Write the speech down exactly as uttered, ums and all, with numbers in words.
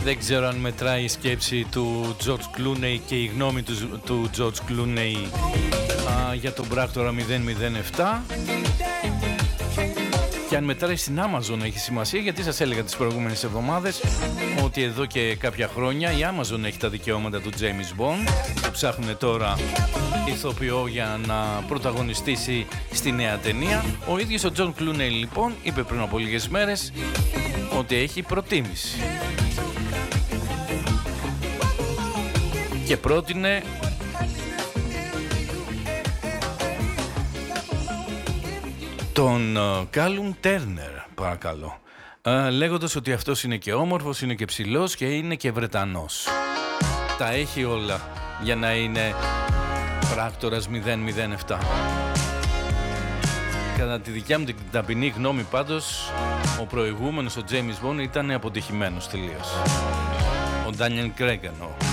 Δεν ξέρω αν μετράει η σκέψη του George Clooney και η γνώμη του, του George Clooney α, για τον πράκτορα μηδέν μηδέν επτά. Και αν μετράει στην Amazon έχει σημασία, γιατί σας έλεγα τις προηγούμενες εβδομάδες ότι εδώ και κάποια χρόνια η Amazon έχει τα δικαιώματα του James Bond, που ψάχνουν τώρα ηθοποιό για να πρωταγωνιστήσει στη νέα ταινία. Ο ίδιος ο John Clooney λοιπόν είπε πριν από λίγες μέρες ότι έχει προτίμηση και πρότεινε τον Κάλουμ Τέρνερ, παρακαλώ, uh, λέγοντας ότι αυτός είναι και όμορφος, είναι και ψηλός και είναι και Βρετανός. Τα έχει όλα για να είναι πράκτορας μηδέν μηδέν επτά. Κατά τη δικιά μου την ταπεινή γνώμη πάντως, ο προηγούμενος, ο James Bond, ήταν αποτυχημένος τελείως. Ο Daniel Craig εννοώ.